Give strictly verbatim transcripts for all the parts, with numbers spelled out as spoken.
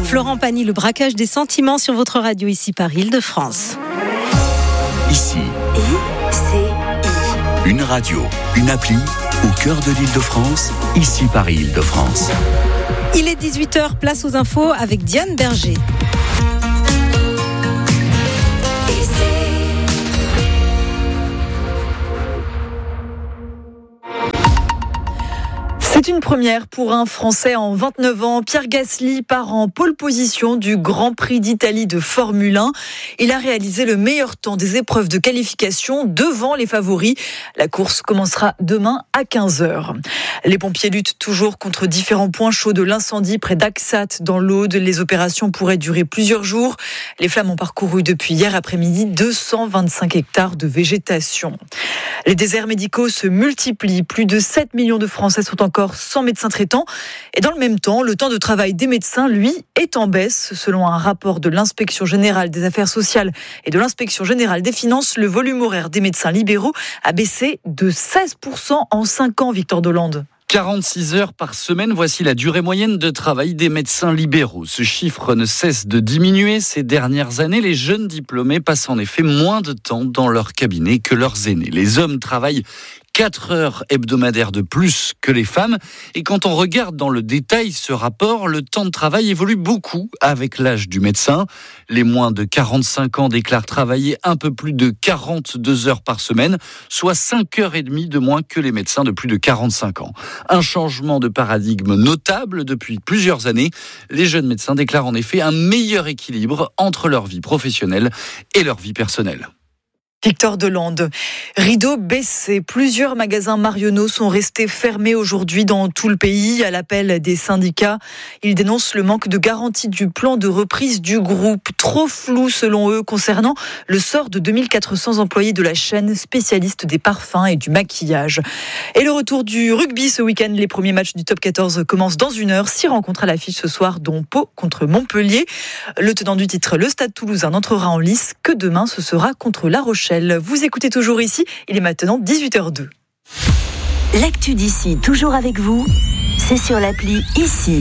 Florent Pagny, le braquage des sentiments sur votre radio ici par Île-de-France. Ici, I C I. une radio, une appli au cœur de l'Île-de-France, ici par Île-de-France. Il est dix-huit heures, place aux infos avec Diane Berger. C'est une première pour un Français en vingt-neuf ans. Pierre Gasly part en pole position du Grand Prix d'Italie de Formule un. Il a réalisé le meilleur temps des épreuves de qualification devant les favoris. La course commencera demain à quinze heures. Les pompiers luttent toujours contre différents points chauds de l'incendie près d'Axat dans l'Aude. Les opérations pourraient durer plusieurs jours. Les flammes ont parcouru depuis hier après-midi deux cent vingt-cinq hectares de végétation. Les déserts médicaux se multiplient. Plus de sept millions de Français sont encore sans médecin traitant. Et dans le même temps, le temps de travail des médecins, lui, est en baisse. Selon un rapport de l'Inspection générale des affaires sociales et de l'Inspection générale des finances, le volume horaire des médecins libéraux a baissé de seize pour cent en cinq ans, Victor Delande. quarante-six heures par semaine, voici la durée moyenne de travail des médecins libéraux. Ce chiffre ne cesse de diminuer. Ces dernières années, les jeunes diplômés passent en effet moins de temps dans leur cabinet que leurs aînés. Les hommes travaillent quatre heures hebdomadaires de plus que les femmes. Et quand on regarde dans le détail ce rapport, le temps de travail évolue beaucoup avec l'âge du médecin. Les moins de quarante-cinq ans déclarent travailler un peu plus de quarante-deux heures par semaine, soit cinq heures trente de moins que les médecins de plus de quarante-cinq ans. Un changement de paradigme notable depuis plusieurs années. Les jeunes médecins déclarent en effet un meilleur équilibre entre leur vie professionnelle et leur vie personnelle. Victor Delande. Rideau baissé. Plusieurs magasins Marionneau sont restés fermés aujourd'hui dans tout le pays à l'appel des syndicats. Ils dénoncent le manque de garantie du plan de reprise du groupe. Trop flou selon eux concernant le sort de deux mille quatre cents employés de la chaîne spécialiste des parfums et du maquillage. Et le retour du rugby ce week-end. Les premiers matchs du top quatorze commencent dans une heure. Six rencontres à l'affiche ce soir, dont Pau contre Montpellier. Le tenant du titre, le Stade Toulousain, n'entrera en lice que demain. Ce sera contre La Rochelle. Vous écoutez toujours ici, il est maintenant dix-huit heures deux. L'actu d'ici, toujours avec vous, c'est sur l'appli Ici.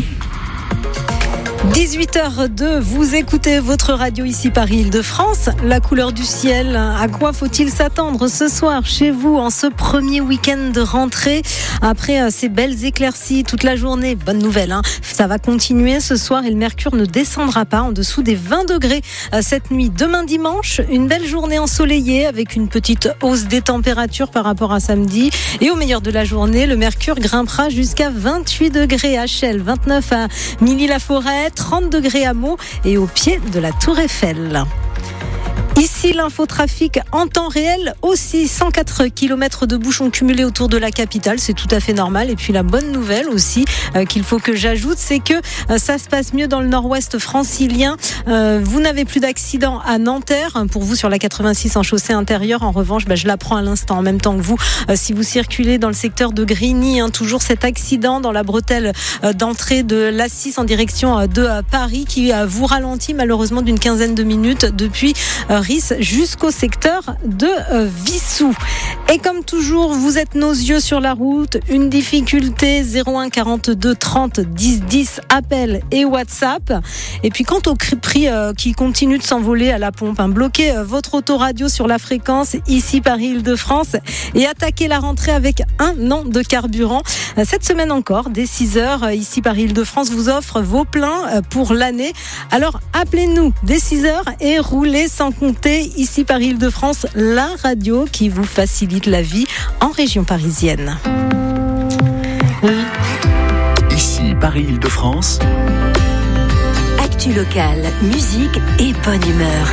dix-huit heures deux, vous écoutez votre radio ici par Île-de-France. La couleur du ciel, à quoi faut-il s'attendre ce soir chez vous en ce premier week-end de rentrée? Après ces belles éclaircies toute la journée, bonne nouvelle, hein, ça va continuer ce soir et le mercure ne descendra pas en dessous des vingt degrés cette nuit. Demain dimanche, une belle journée ensoleillée avec une petite hausse des températures par rapport à samedi. Et au meilleur de la journée, le mercure grimpera jusqu'à vingt-huit degrés à Chelles, vingt-neuf à Milly-la-Forêt, trente degrés à Meaux et au pied de la Tour Eiffel. Ici, l'infotrafic en temps réel aussi, cent quatre kilomètres de bouchons cumulés autour de la capitale, c'est tout à fait normal. Et puis la bonne nouvelle aussi euh, qu'il faut que j'ajoute, c'est que euh, ça se passe mieux dans le nord-ouest francilien. Euh, vous n'avez plus d'accident à Nanterre, pour vous sur la quatre-vingt-six en chaussée intérieure. En revanche, bah, je l'apprends à l'instant en même temps que vous. Euh, si vous circulez dans le secteur de Grigny, hein, toujours cet accident dans la bretelle euh, d'entrée de l'A six en direction euh, de euh, Paris qui euh, vous ralentit malheureusement d'une quinzaine de minutes depuis euh, jusqu'au secteur de euh, Vissou. Et comme toujours, vous êtes nos yeux sur la route. Une difficulté, zéro un quarante-deux trente dix dix, appel et WhatsApp. Et puis quant au prix euh, qui continue de s'envoler à la pompe, hein, bloquez euh, votre autoradio sur la fréquence ici par Île-de-France et attaquez la rentrée avec un an de carburant. Euh, cette semaine encore, dès six heures, euh, ici par Île-de-France vous offre vos pleins euh, pour l'année. Alors appelez-nous dès six heures et roulez sans compter. Ici par Île-de-France, la radio qui vous facilite la vie en région parisienne. Ici Paris Île-de-France. Actu locale, musique et bonne humeur.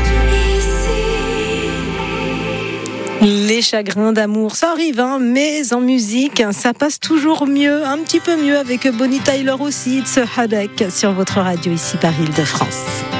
Les chagrins d'amour, ça arrive, hein, mais en musique, ça passe toujours mieux, un petit peu mieux avec Bonnie Tyler aussi, It's a Headache sur votre radio ici par Île-de-France.